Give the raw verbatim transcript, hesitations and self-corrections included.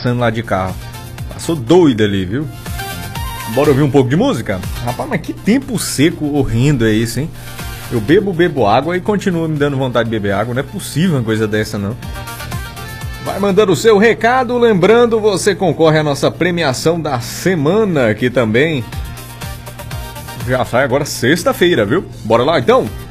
passando lá de carro. Passou doido ali, viu? Bora ouvir um pouco de música? Rapaz, mas que tempo seco horrendo é esse, hein? Eu bebo, bebo água e continua me dando vontade de beber água. Não é possível uma coisa dessa, não. Vai mandando o seu recado. Lembrando, você concorre à nossa premiação da semana, que também já sai agora sexta-feira, viu? Bora lá, então?